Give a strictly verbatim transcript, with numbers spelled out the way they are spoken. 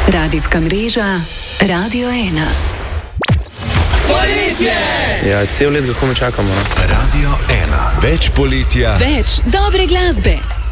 Radijska mreža Radio ena. Poletje! Ja, cel let ga komaj čakamo. No? Radio ena. Več poletja. Več dobre glasbe.